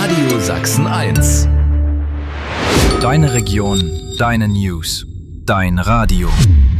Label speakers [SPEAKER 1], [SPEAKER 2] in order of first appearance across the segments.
[SPEAKER 1] Radio Sachsen 1.
[SPEAKER 2] Deine Region, deine News, dein Radio.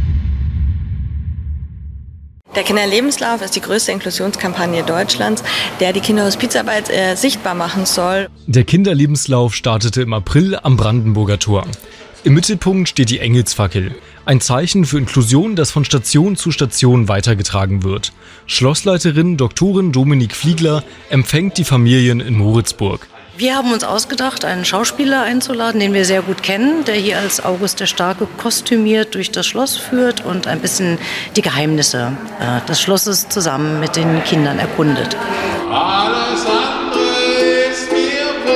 [SPEAKER 3] Der Kinderlebenslauf ist die größte Inklusionskampagne Deutschlands, der die Kinderhospizarbeit sichtbar machen soll.
[SPEAKER 4] Der Kinderlebenslauf startete im April am Brandenburger Tor. Im Mittelpunkt steht die Engelsfackel, ein Zeichen für Inklusion, das von Station zu Station weitergetragen wird. Schlossleiterin Dr. Dominik Fliegler empfängt die Familien in Moritzburg.
[SPEAKER 5] Wir haben uns ausgedacht, einen Schauspieler einzuladen, den wir sehr gut kennen, der hier als August der Starke kostümiert durch das Schloss führt und ein bisschen die Geheimnisse des Schlosses zusammen mit den Kindern erkundet.
[SPEAKER 6] Alles andere ist mir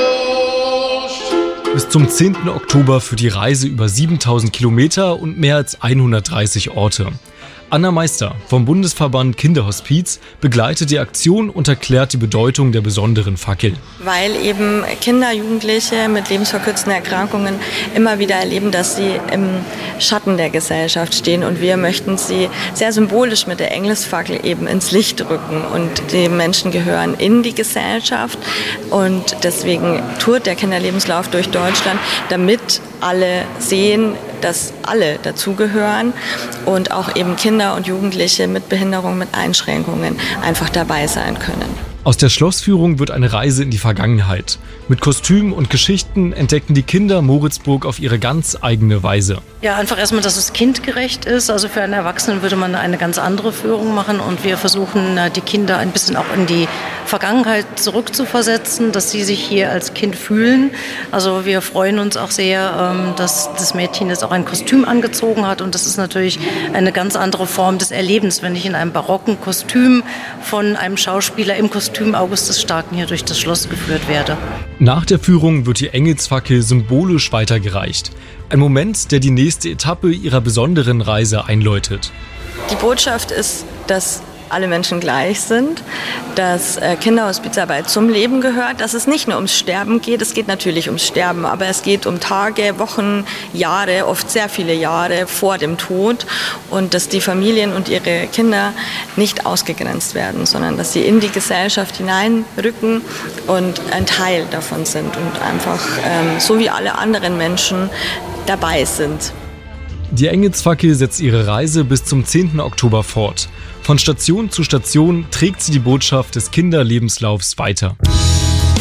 [SPEAKER 6] wurscht.
[SPEAKER 4] Bis zum 10. Oktober führt die Reise über 7000 Kilometer und mehr als 130 Orte. Anna Meister vom Bundesverband Kinderhospiz begleitet die Aktion und erklärt die Bedeutung der besonderen Fackel.
[SPEAKER 3] Weil eben Kinder, Jugendliche mit lebensverkürzenden Erkrankungen immer wieder erleben, dass sie im Schatten der Gesellschaft stehen. Und wir möchten sie sehr symbolisch mit der Engelsfackel eben ins Licht rücken. Und die Menschen gehören in die Gesellschaft. Und deswegen tourt der Kinderlebenslauf durch Deutschland, damit alle sehen, dass alle dazugehören und auch eben Kinder und Jugendliche mit Behinderung, mit Einschränkungen einfach dabei sein können.
[SPEAKER 4] Aus der Schlossführung wird eine Reise in die Vergangenheit. Mit Kostümen und Geschichten entdecken die Kinder Moritzburg auf ihre ganz eigene Weise.
[SPEAKER 5] Ja, einfach erstmal, dass es kindgerecht ist. Also für einen Erwachsenen würde man eine ganz andere Führung machen. Und wir versuchen, die Kinder ein bisschen auch in die Vergangenheit zurückzuversetzen, dass sie sich hier als Kind fühlen. Also wir freuen uns auch sehr, dass das Mädchen jetzt auch ein Kostüm angezogen hat. Und das ist natürlich eine ganz andere Form des Erlebens, wenn ich in einem barocken Kostüm von einem Schauspieler im Kostüm August des Starken hier durch das Schloss geführt werde.
[SPEAKER 4] Nach der Führung wird die Engelsfackel symbolisch weitergereicht. Ein Moment, der die nächste Etappe ihrer besonderen Reise einläutet.
[SPEAKER 3] Die Botschaft ist, dass alle Menschen gleich sind, dass Kinderhospizarbeit zum Leben gehört, dass es nicht nur ums Sterben geht, es geht natürlich ums Sterben, aber es geht um Tage, Wochen, Jahre, oft sehr viele Jahre vor dem Tod und dass die Familien und ihre Kinder nicht ausgegrenzt werden, sondern dass sie in die Gesellschaft hineinrücken und ein Teil davon sind und einfach so wie alle anderen Menschen dabei sind.
[SPEAKER 4] Die Engelsfackel setzt ihre Reise bis zum 10. Oktober fort. Von Station zu Station trägt sie die Botschaft des Kinderlebenslaufs weiter.